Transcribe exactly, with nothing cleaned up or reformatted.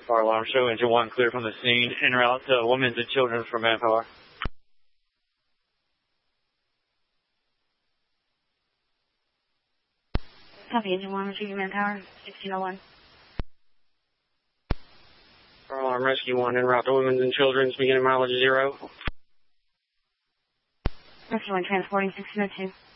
Fire alarm show, engine one clear from the scene, en route to women's and children's for manpower. Copy, engine one, retrieving manpower, sixteen oh one. Fire alarm rescue one, en route to women's and children's, beginning mileage zero. Rescue one, transporting sixteen oh two.